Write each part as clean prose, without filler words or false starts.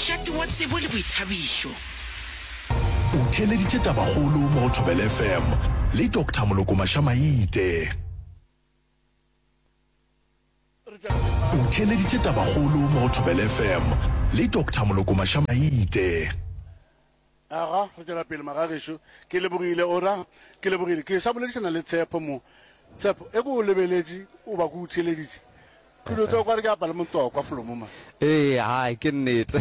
mošate wa tsebo le boithabišo. O theleditše tabagolo mo Thobela FM le Dr. Moloko Mashamaite. O theleditše tabagolo mo Thobela FM le Dr. Moloko Mashamaite. Aga re tla pele magagesho ke lebogile ora ke lebogile ke sa boledisana le Tshepo mo Tshepo e go lebeletše o ba go theleditše ke lo tlo kwa re ka pala motho kwa Flomo ma hai ke nnete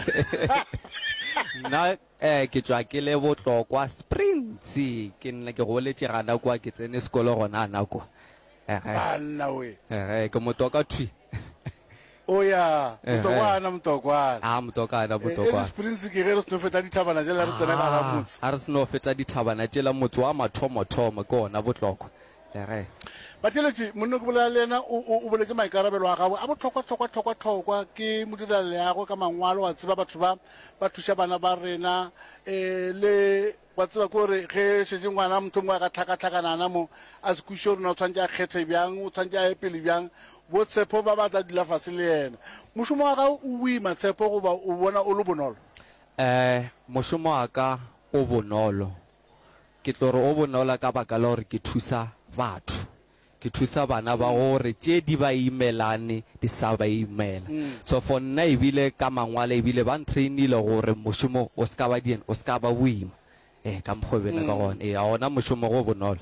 na ke tswa ke le botlokwa Springs ke nna ke goletše gana kwa ke tsene sekolo gona nako ana we ke motoka thwi oya motokwana motokana Springs ke ge re sno feta dithabana tšela re tsena ka ramotse a re sno feta dithabana tšela motho wa mathomo ke ona botlokwa Batheletši monno ke bolela le ena o boletse maikarabelo a gago a botlhokwa ke modirelo ya go ka mangwalo wa tseba batho ba thuša bana ba rena le wa tseba gore ge šetse ngwana motho mongwe a ka tlhakatlhakanana mo a se kuše rona o tshwantse a kgethe bjang o tshwantse a epele bjang bo Tshepo ba batla dula fatshe le yena mošomo wa gago o boima Tshepo goba o bona o le bonolo mošomo wa ka o bonolo ke tlo re o bonolo ka baka la gore ke thusa batho ke thusa bana ba gore tše di ba imelane di sa ba imela so for nna ebile ka mangwala ebile ba ntrainile gore mošomo o ska ba dien o ska ba boima ka mokgwebene ka gona a ona mošomo go bonolo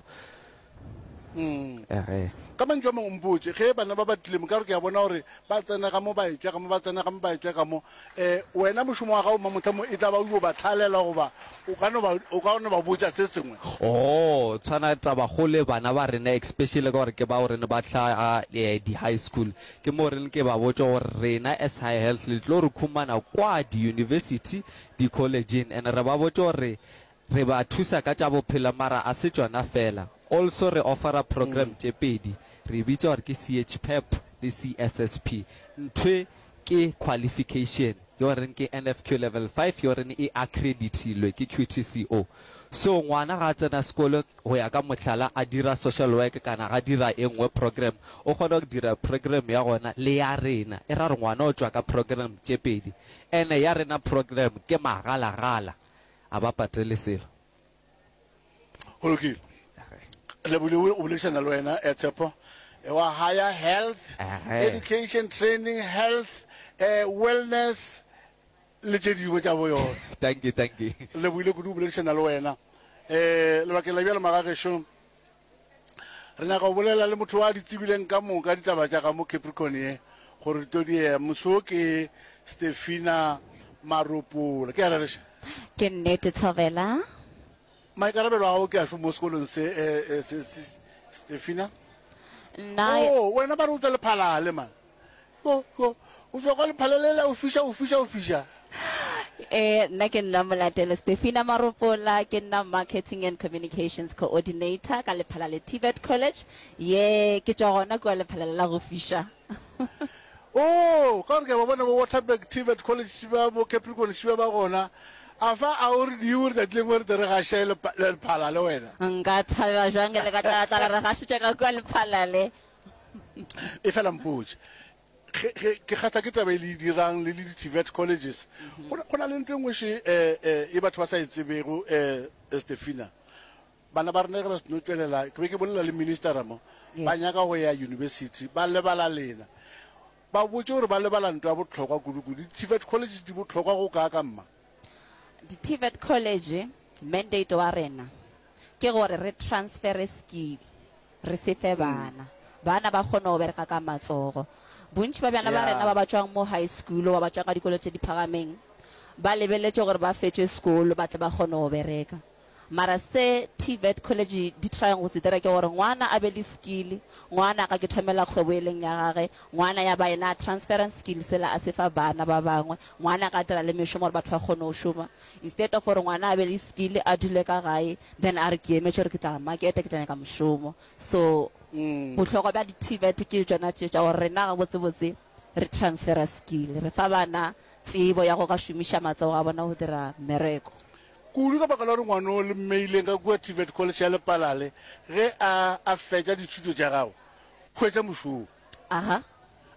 ka mantšwa mangwe mpotse ge bana ba batlile mo ka re ke a bona gore ba tsena ka mo ba etswa ka mo wena mošomo wa gago mamotha mo e tla ba o ba tlhalela goba o ka no ba botša se sengwe tshwana tabagole bana ba rena especially ka gore ke ba gore ba tla di-high school ke mo rene ke ba botša gore rena as high health le tlo re khumana kwa di-university di-collegeng and re ba botša gore re ba thusa ka tša bophelo mara a se tšona fela also re offera program tše pedi re bitša gore ke CHPEP le CSSP ntwe ke qualification yo reng ke NFQ level 5 yo reng e accreditilwe ke QTCO so ngwana ga tsena sekolo go ya ka mohlala a dira social work kana ga dira engwe program o kgona go dira program ya gona le ya rena e ra re ngwana o tswa ka program tše pedi ene ya rena program ke magalagala a ba patele selo okay le bule o bolešana le wena Tshepo wa higher health education training health wellness le tše dingwe tša bo yona thank you le bule kudu bolešana le wena lebakeng la bjale magagesho re nyaka go bolela le motho wa ditsebileng ka moka ditaba tša ka mo Capricorn ye gore to di moso ke Stefina Maropola ke a rereša ke nnete Thobela maikarabelo a gago ke a fe mo sekolong se Stefina wena ba re utlwa lephalale man o tswa kwa lephalale o fiša nna ke nna molatelo Stefina Maropola ke nna marketing and communications coordinator ka lephalale TVET college ye ke tswa gona kwa lephalale la go fiša ka gore ke ba bona bo Waterberg TVET college ba bo Capricorn ba gona afa a o re di o re tatleng gore re ga shele lephalale wena nka thaba jwang le ka tla re ga šitša ka kwa lephalale e fela mpotse ke kgatha ke taba le dirang le di-TVET colleges go na le ntho engwe she e batho ba sa e tsebego Stefina bana ba rena ge ba seno tšwelela ke be ke bolela le ministera mo ba nyaka go ya university ba lebala lena ba botse gore ba lebala ntho ya botlhokwa kudu di-TVET colleges di botlhokwa go ka mma di-TVET college mandate wa rena ke gore re transfer skill re sefe bana ba kgone go bereka ka matsogo bontši ba bjana ba rena ba tswang mo high school ba tswang ka dikolo tše di phagameng ba lebeletse gore ba fetše sekolo ba tle ba kgone go bereka mara se TVET college di tryang go se dira ke gore ngwana a be le skill ngwana ka ke thomela kgwebo e leng ya gage ngwana ya ba ena transference skill sela a sefa bana ba bangwe ngwana ka dira le mešomo gore batho ba kgone go šoma instead of gore ngwana a be le skill a dule ka gae then a re ke emetse gore ke tla market ke tla ka mošomo so botlhokwa bja di-TVET ke tsona tše tša gore rena ga botsebotse re transfera skill re fa bana tsebo ya go ka šomiša matsogo a bona go dira mmereko kudu ka baka la gore ngwana o le mmeileng ka kua TVET college ya lepalale ge a fetša dithuto tša gago kgwetša mošomo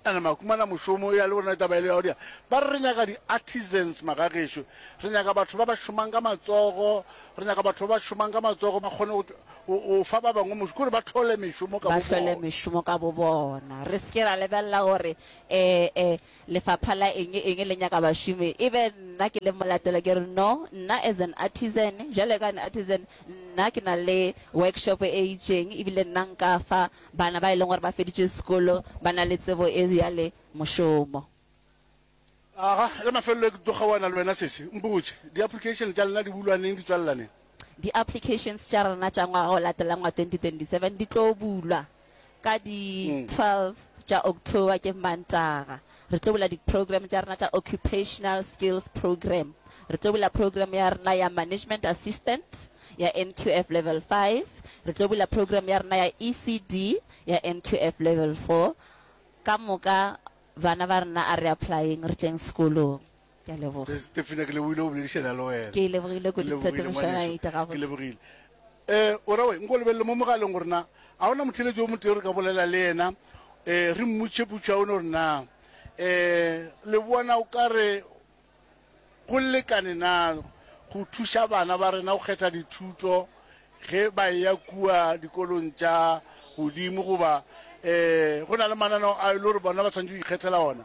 ana makumana mošomo ya le rona taba ile ya dia ba re nyaka di-artisans magagesho re nyaka batho ba ba šomang ka matsogo re nyaka batho ba ba šomang ka matsogo ba kgone o fa ba bangwe mošo kore ba tlhole mešomo ka ba bo tlhole bona. mešomo ka bo bona re se ke ra lebelela gore lefapha la eng le nyaka bašomi ebe nna ke le molatelo ke re no nna as an artisan jale ka an artisan nna ke na le workshop e itseng ebile nna nka fa bana ba e leng gore ba feditše sekolo ba na le tsebo e yale mošomo aga le mafelelo e ke togawana le wena sese mpotse di-application tša lena di bulwaneng di tswalelaneng di-applications tša rena tša ngwaga go latela ngwa 2027 di tlo bulwa ka di-12 tša october ke mantaga re tlo bula di-program tša rena tša occupational skills program re tlo bula program ya rena ya management assistant ya NQF level 5 re tlo bula program ya rena ya ECD ya NQF level 4 ka moka bana ba rena a re applying re tleng sekolong ke a leboga Stefina ke lebogile o boledišana le wena ke lebogile ko ditatomošana ke itagabotse lebogile ora we nko lebelele mo mogaleng gore na a ona motheletši o motee re ka bolela le ena re mmotše putšo a one gore na le bona o ka re go lekane na go thuša bana ba rena go kgetha dithuto ge ba ya kua dikolong tša godimo goba go na le mananeo a ile gore bona ba tshwanetse go ikgethela ona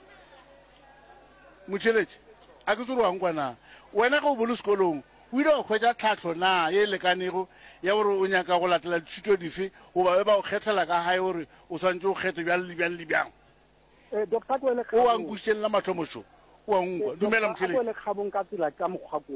motheletši a ke tsore wang kwana wena ga o bole sekolong o ile go kgwetsa tlhatlho na ye e lekanego ya gore o nyaka go latela dithuto dife goba be ba go kgethela ka gae gore o tshwanetse go kgethe bjang le bjang le bjang o wa nkušelela mathomošo o wa nkwa dumela motheletši ka tsela ka mokgwa ko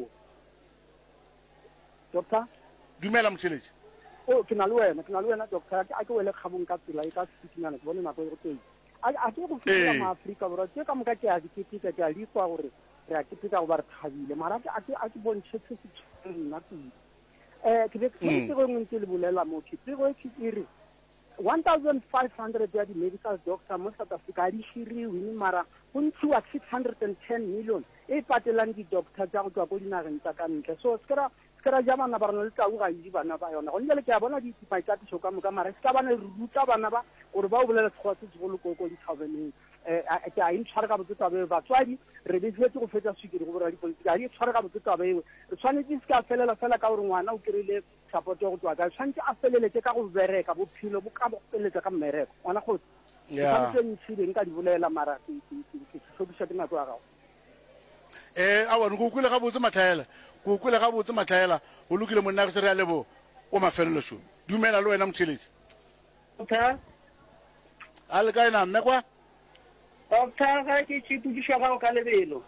doctor dumela motheletši ke na le wena doctor a ke wele kgabong ka tsela e ka sekinyana ke bone nako e go teng a ke go fitla maAfrika borwa ke ka moka ke a diketika ke a ditwa gore re a ketika go ba re thabile mara a ke bontšhe se se nna teng ke be ke go ntse le bolela mo ke go e re 1,500 ya di-medical doctor mo South Africa di hiriwe mara go ntshiwa 610 million e patelang di-doctor tša go tswa ko dinageng tša ka ntle so skera ja bana ba rena le tau ga edi bana ba yona go njele ke a bona dipaikatišo ka moka mara se ka bana re ruta bana ba gore ba o bolela sekgowa se segolo ko ditšhabeneng ke a intshware ka botse tabe batswadi re betletse go fetsa swikiri go bora dipolitiki a di tshware ka botse tabe ewe re tshwanetse se ka felela fela ka gore ngwana o kry-ile support ya go tswa ka tshwanetse a feleletse ka go bereka bophelo bo ka bo feletsa ka mmereko ngwana go tshwanetse ntshileng ka di bolela mara ke tlhokiša ke nako ya gago a bone ko kwile ga botse matlhaela o lokile monna ke re a lebo o mafelelo šo dumela le wena motheletši a le kae na mme kwa doctor ga ke tšhipudišwa gago ka lebelo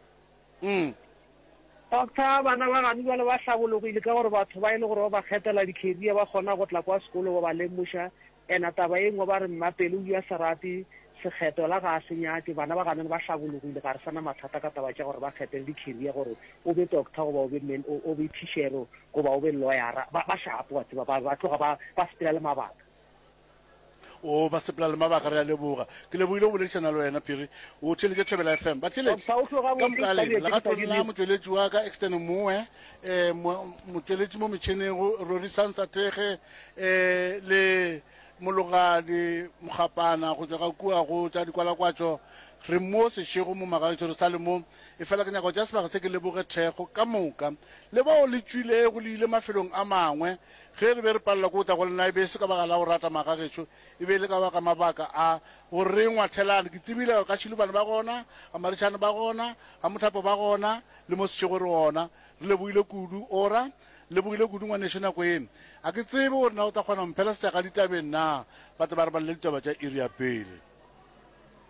doctor bana ba gane bale ba hlabologile ka gore batho ba e le gore ba kgethela di-career ba kgona go tla kwa sekolo go ba lemoša ena taba e nngwe ba re mmapele o ya serati sekgetho la ga a senyake bana ba gane ba hlabologile ga re sana mathata ka taba tša gore ba kgethele di-career gore o be doctor goba o be teachero goba o be lawyera ba shapo wa tseba ba tloga ba sepela le mabaka o ba sepela le mabaka re a leboga ke lebogile o boledišana le wena phiri o theletše Thobela FM ba theletše ka mokaleng legatong la motsweletši wa ka extern moe motsweletši mo metšhineng rorisansa thege le mologadi mogapana go tswa ga kua go tša dikwalakwatšo re mo sešego mo magaetso re sa le mo e fela ke nyako tša sebaka se ke leboge thego ka moka le bao le tswilego le ile mafelong a mangwe ge re be re palela ko tla go lena e be se ka baka la go rata magagetšo e be le ka baka mabaka a gore re ngwathelane ke tsebile ka tšhilo bana ba gona ga maritšhane ba gona ga mothapo ba gona le mo sešego re gona re lebogile kudu ora lebogile kudu ngwaneso nako eno a ke tsebe gore na o tla kgona mphela setega ditabeng na batho ba re ba le ditaba tša iri ya pele